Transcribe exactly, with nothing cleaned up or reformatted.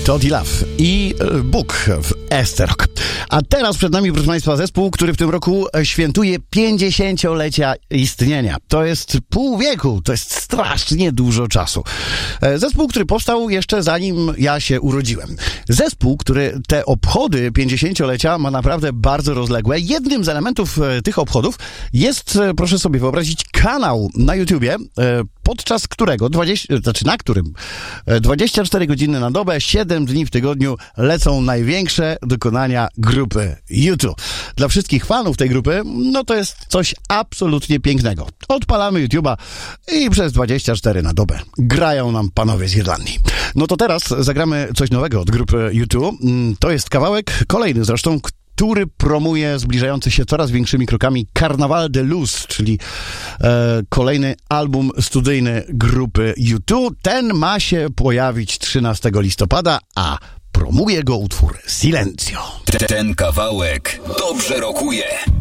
Toddy Love i Bóg w Esterok. A teraz przed nami, proszę Państwa, zespół, który w tym roku świętuje pięćdziesięciolecia istnienia. To jest pół wieku, to jest strasznie dużo czasu. Zespół, który powstał jeszcze zanim ja się urodziłem. Zespół, który te obchody pięćdziesięciolecia ma naprawdę bardzo rozległe. Jednym z elementów tych obchodów jest, proszę sobie wyobrazić, kanał na YouTubie, podczas którego, dwadzieścia, znaczy na którym dwadzieścia cztery godziny na dobę, siedem dni w tygodniu lecą największe dokonania grupy U dwa. Dla wszystkich fanów tej grupy, no to jest coś absolutnie pięknego. Odpalamy YouTube'a i przez dwadzieścia cztery na dobę grają nam panowie z Irlandii. No to teraz zagramy coś nowego od grupy U dwa. To jest kawałek, kolejny zresztą, który promuje zbliżający się coraz większymi krokami Carnaval de Luz, czyli e, kolejny album studyjny grupy U dwa. Ten ma się pojawić trzynastego listopada, a promuje go utwór Silencio. Ten kawałek dobrze rokuje.